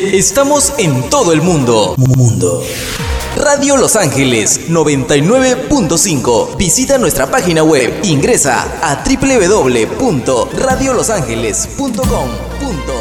Estamos en todo el mundo. Radio Los Ángeles 99.5. Visita nuestra página web. Ingresa a www.radiolosangeles.com.